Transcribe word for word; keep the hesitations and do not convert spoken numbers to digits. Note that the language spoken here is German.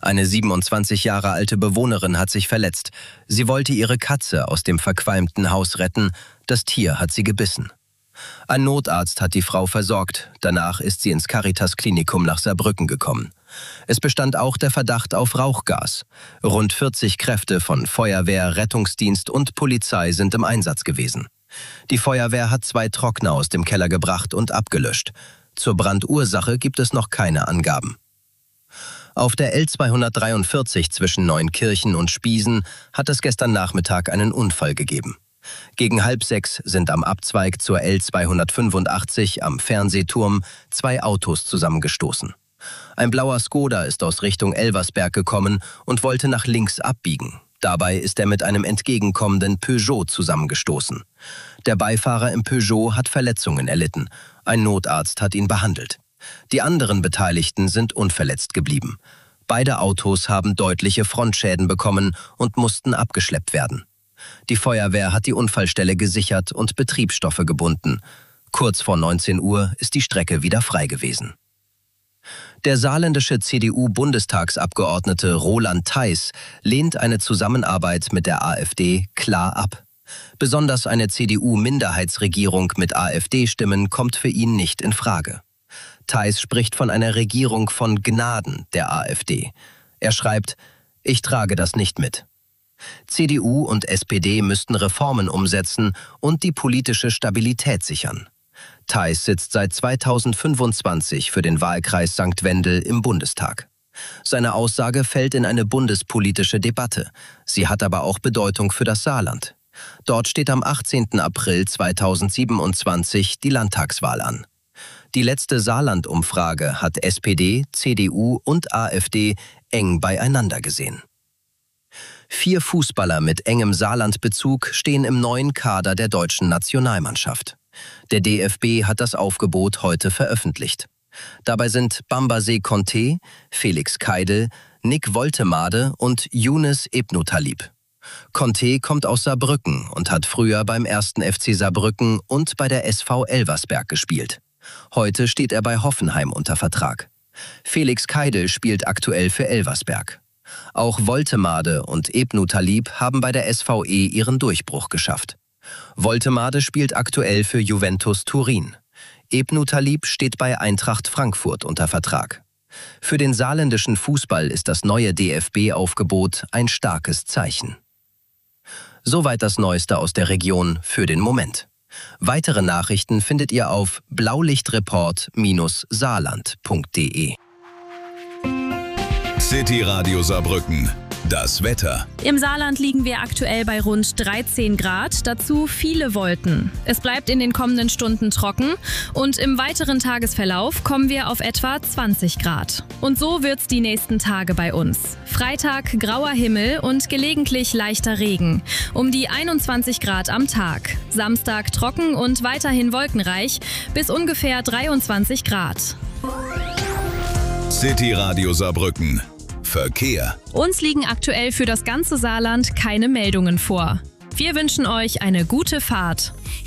Eine siebenundzwanzig Jahre alte Bewohnerin hat sich verletzt. Sie wollte ihre Katze aus dem verqualmten Haus retten. Das Tier hat sie gebissen. Ein Notarzt hat die Frau versorgt. Danach ist sie ins Caritas-Klinikum nach Saarbrücken gekommen. Es bestand auch der Verdacht auf Rauchgas. Rund vierzig Kräfte von Feuerwehr, Rettungsdienst und Polizei sind im Einsatz gewesen. Die Feuerwehr hat zwei Trockner aus dem Keller gebracht und abgelöscht. Zur Brandursache gibt es noch keine Angaben. Auf der L zweihundertdreiundvierzig zwischen Neunkirchen und Spiesen hat es gestern Nachmittag einen Unfall gegeben. Gegen halb sechs sind am Abzweig zur L zweihundertfünfundachtzig am Fernsehturm zwei Autos zusammengestoßen. Ein blauer Skoda ist aus Richtung Elversberg gekommen und wollte nach links abbiegen. Dabei ist er mit einem entgegenkommenden Peugeot zusammengestoßen. Der Beifahrer im Peugeot hat Verletzungen erlitten. Ein Notarzt hat ihn behandelt. Die anderen Beteiligten sind unverletzt geblieben. Beide Autos haben deutliche Frontschäden bekommen und mussten abgeschleppt werden. Die Feuerwehr hat die Unfallstelle gesichert und Betriebsstoffe gebunden. Kurz vor neunzehn Uhr ist die Strecke wieder frei gewesen. Der saarländische C D U-Bundestagsabgeordnete Roland Theis lehnt eine Zusammenarbeit mit der AfD klar ab. Besonders eine C D U-Minderheitsregierung mit AfD-Stimmen kommt für ihn nicht in Frage. Theis spricht von einer Regierung von Gnaden der AfD. Er schreibt: Ich trage das nicht mit. C D U und S P D müssten Reformen umsetzen und die politische Stabilität sichern. Theis sitzt seit zweitausendfünfundzwanzig für den Wahlkreis Sankt Wendel im Bundestag. Seine Aussage fällt in eine bundespolitische Debatte. Sie hat aber auch Bedeutung für das Saarland. Dort steht am achtzehnten April zweitausendsiebenundzwanzig die Landtagswahl an. Die letzte Saarland-Umfrage hat S P D, C D U und AfD eng beieinander gesehen. Vier Fußballer mit engem Saarland-Bezug stehen im neuen Kader der deutschen Nationalmannschaft. Der D F B hat das Aufgebot heute veröffentlicht. Dabei sind Bambaze Conté, Felix Keidel, Nick Woltemade und Younes Ebnotalib. Conté kommt aus Saarbrücken und hat früher beim ersten F C Saarbrücken und bei der S V Elversberg gespielt. Heute steht er bei Hoffenheim unter Vertrag. Felix Keidel spielt aktuell für Elversberg. Auch Woltemade und Ebnotalib haben bei der S V E ihren Durchbruch geschafft. Woltemade spielt aktuell für Juventus Turin. Ebnotalib steht bei Eintracht Frankfurt unter Vertrag. Für den saarländischen Fußball ist das neue D F B-Aufgebot ein starkes Zeichen. Soweit das Neueste aus der Region für den Moment. Weitere Nachrichten findet ihr auf blaulichtreport Bindestrich saarland punkt de. City Radio Saarbrücken. Das Wetter. Im Saarland liegen wir aktuell bei rund dreizehn Grad, dazu viele Wolken. Es bleibt in den kommenden Stunden trocken und im weiteren Tagesverlauf kommen wir auf etwa zwanzig Grad. Und so wird's die nächsten Tage bei uns. Freitag grauer Himmel und gelegentlich leichter Regen, um die einundzwanzig Grad am Tag. Samstag trocken und weiterhin wolkenreich bis ungefähr dreiundzwanzig Grad. City Radio Saarbrücken. Verkehr. Uns liegen aktuell für das ganze Saarland keine Meldungen vor. Wir wünschen euch eine gute Fahrt.